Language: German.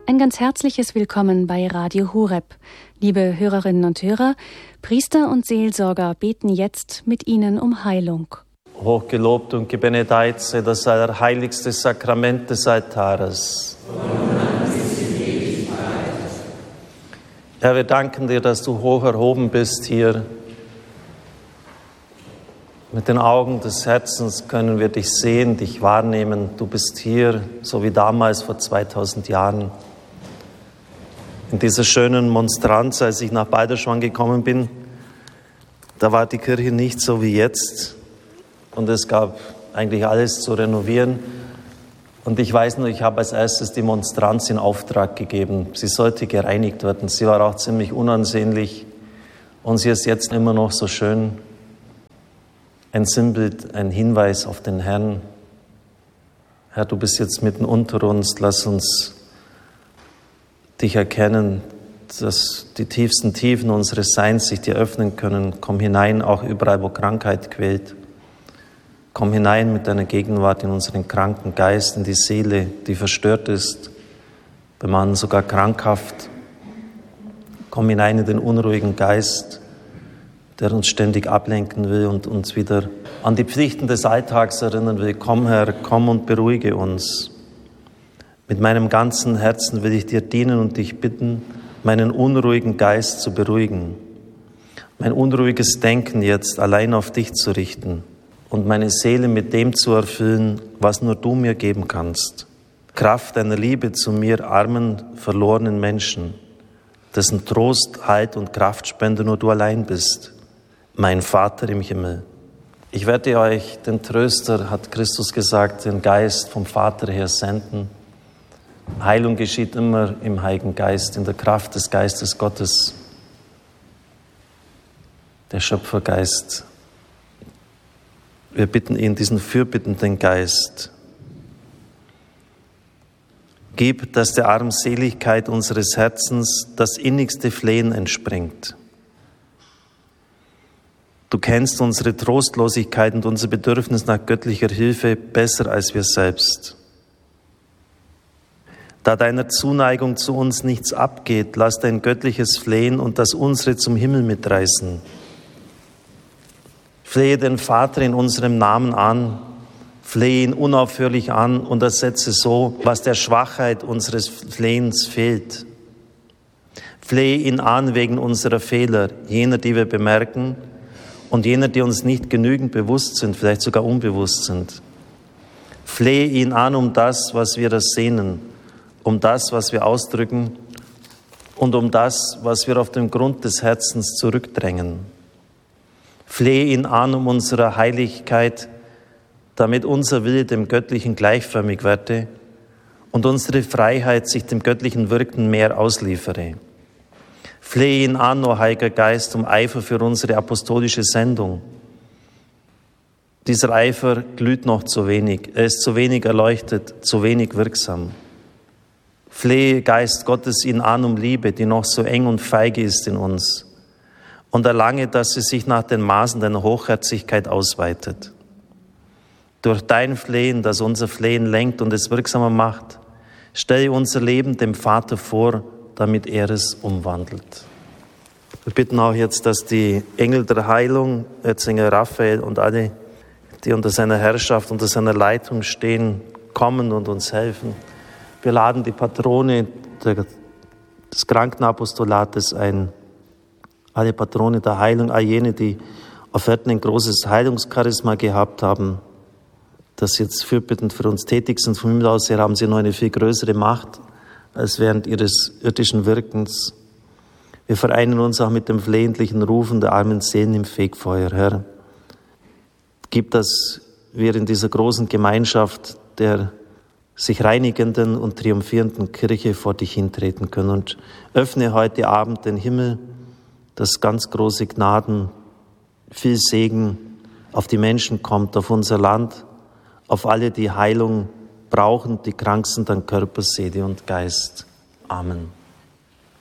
Ein ganz herzliches Willkommen bei Radio Horeb. Liebe Hörerinnen und Hörer, Priester und Seelsorger beten jetzt mit Ihnen um Heilung. Hochgelobt und gebenedeit sei das allerheiligste Sakrament des Altares. Herr, wir danken dir, dass du hoch erhoben bist hier. Mit den Augen des Herzens können wir dich sehen, dich wahrnehmen. Du bist hier, so wie damals vor 2000 Jahren. In dieser schönen Monstranz, als ich nach Balderschwang gekommen bin, da war die Kirche nicht so wie jetzt. Und es gab eigentlich alles zu renovieren. Und ich weiß nur, ich habe als erstes die Monstranz in Auftrag gegeben. Sie sollte gereinigt werden. Sie war auch ziemlich unansehnlich. Und sie ist jetzt immer noch so schön. Ein Sinnbild, ein Hinweis auf den Herrn. Herr, du bist jetzt mitten unter uns. Lass uns dich erkennen, dass die tiefsten Tiefen unseres Seins sich dir öffnen können. Komm hinein, auch überall, wo Krankheit quält. Komm hinein mit deiner Gegenwart in unseren kranken Geist, in die Seele, die verstört ist, bei manchen sogar krankhaft. Komm hinein in den unruhigen Geist, der uns ständig ablenken will und uns wieder an die Pflichten des Alltags erinnern will. Komm, Herr, komm und beruhige uns. Mit meinem ganzen Herzen will ich dir dienen und dich bitten, meinen unruhigen Geist zu beruhigen, mein unruhiges Denken jetzt allein auf dich zu richten und meine Seele mit dem zu erfüllen, was nur du mir geben kannst. Kraft deiner Liebe zu mir, armen, verlorenen Menschen, dessen Trost, Halt und Kraftspende nur du allein bist, mein Vater im Himmel. Ich werde euch den Tröster, hat Christus gesagt, den Geist vom Vater her senden. Heilung geschieht immer im Heiligen Geist, in der Kraft des Geistes Gottes. Der Schöpfergeist. Wir bitten ihn, diesen fürbittenden Geist. Gib, dass der Armseligkeit unseres Herzens das innigste Flehen entspringt. Du kennst unsere Trostlosigkeit und unser Bedürfnis nach göttlicher Hilfe besser als wir selbst. Da deiner Zuneigung zu uns nichts abgeht, lass dein göttliches Flehen und das unsere zum Himmel mitreißen. Flehe den Vater in unserem Namen an, flehe ihn unaufhörlich an und ersetze so, was der Schwachheit unseres Flehens fehlt. Flehe ihn an wegen unserer Fehler, jener, die wir bemerken, und jener, die uns nicht genügend bewusst sind, vielleicht sogar unbewusst sind. Flehe ihn an um das, was wir ersehnen, um das, was wir ausdrücken und um das, was wir auf dem Grund des Herzens zurückdrängen. Flehe ihn an um unsere Heiligkeit, damit unser Wille dem Göttlichen gleichförmig werde und unsere Freiheit sich dem göttlichen Wirken mehr ausliefere. Flehe ihn an, o Heiliger Geist, um Eifer für unsere apostolische Sendung. Dieser Eifer glüht noch zu wenig, er ist zu wenig erleuchtet, zu wenig wirksam. Flehe, Geist Gottes, ihn an um Liebe, die noch so eng und feige ist in uns, und erlange, dass sie sich nach den Maßen deiner Hochherzigkeit ausweitet. Durch dein Flehen, das unser Flehen lenkt und es wirksamer macht, stelle unser Leben dem Vater vor, damit er es umwandelt. Wir bitten auch jetzt, dass die Engel der Heilung, Erzengel Raphael und alle, die unter seiner Herrschaft, unter seiner Leitung stehen, kommen und uns helfen. Wir laden die Patrone des Krankenapostolates ein, alle Patrone der Heilung, all jene, die auf Erden ein großes Heilungscharisma gehabt haben, das jetzt fürbittend für uns tätig sind. Vom Himmel aus her haben sie noch eine viel größere Macht als während ihres irdischen Wirkens. Wir vereinen uns auch mit dem flehentlichen Rufen der armen Seelen im Fegfeuer. Herr, gib, dass wir in dieser großen Gemeinschaft der sich reinigenden und triumphierenden Kirche vor dich hintreten können und öffne heute Abend den Himmel, dass ganz große Gnaden, viel Segen auf die Menschen kommt, auf unser Land, auf alle, die Heilung brauchen, die krank sind an Körper, Seele und Geist. Amen.